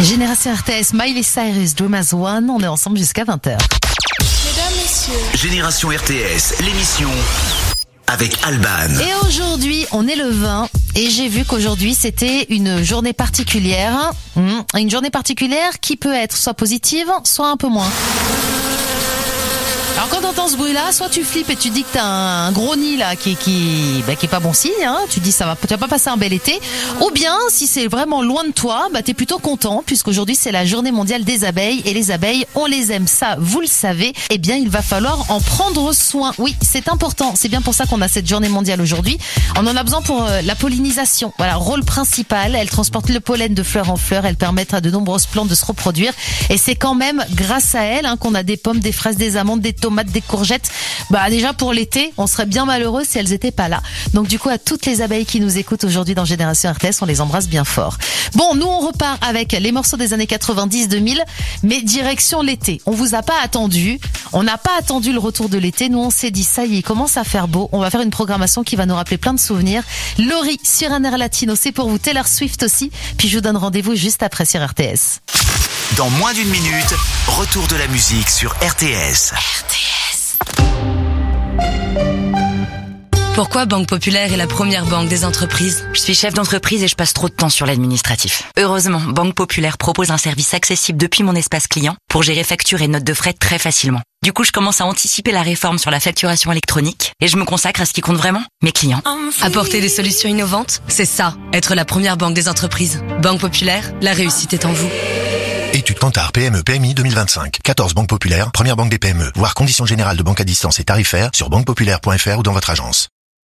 Génération RTS, Miley Cyrus, Dream as One, on est ensemble jusqu'à 20h. Mesdames, messieurs. Génération RTS, l'émission avec Alban. Et aujourd'hui, on est le 20 et j'ai vu qu'aujourd'hui, c'était une journée particulière. Une journée particulière qui peut être soit positive, soit un peu moins. Alors quand t'entends ce bruit-là, soit tu flippes et tu dis que t'as un gros nid là qui est pas bon signe, hein. Tu dis tu vas pas passer un bel été. Ou bien si c'est vraiment loin de toi, t'es plutôt content puisqu'aujourd'hui c'est la journée mondiale des abeilles et les abeilles, on les aime, ça vous le savez. Eh bien il va falloir en prendre soin. Oui, c'est important. C'est bien pour ça qu'on a cette journée mondiale aujourd'hui. On en a besoin pour la pollinisation. Voilà, rôle principal. Elles transportent le pollen de fleur en fleur. Elles permettent à de nombreuses plantes de se reproduire. Et c'est quand même grâce à elles qu'on a des pommes, des fraises, des amandes, des tomates, des courgettes. Déjà pour l'été, on serait bien malheureux si elles étaient pas là. Donc du coup, à toutes les abeilles qui nous écoutent aujourd'hui dans Génération RTS, on les embrasse bien fort. Bon, nous on repart avec les morceaux des années 90-2000, mais direction l'été. On vous a pas attendu. On n'a pas attendu le retour de l'été. Nous on s'est dit ça y est, il commence à faire beau. On va faire une programmation qui va nous rappeler plein de souvenirs. Laurie sur un air latino, c'est pour vous. Taylor Swift aussi. Puis je vous donne rendez-vous juste après sur RTS. Dans moins d'une minute, retour de la musique sur RTS. Pourquoi Banque Populaire est la première banque des entreprises? Je suis chef d'entreprise et je passe trop de temps sur l'administratif. Heureusement, Banque Populaire propose un service accessible depuis mon espace client pour gérer factures et notes de frais très facilement. Du coup, je commence à anticiper la réforme sur la facturation électronique et je me consacre à ce qui compte vraiment, mes clients. Apporter des solutions innovantes, c'est ça, être la première banque des entreprises. Banque Populaire, la réussite est en vous. Étude Kantar PME PMI 2025. 14 banques populaires, première banque des PME. Voir conditions générales de banque à distance et tarifaires sur banquepopulaire.fr ou dans votre agence.